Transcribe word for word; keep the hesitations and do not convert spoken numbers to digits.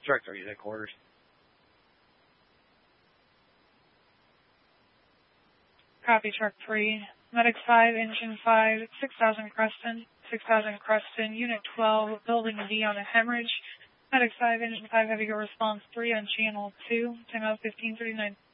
Truck three is at quarters. Copy, Truck three. Medic five, Engine five, six thousand Creston. six thousand Creston, Unit twelve, Building D on a hemorrhage. Medic five, Engine five, Heavy Response three on Channel two. Time out fifteen thirty-nine.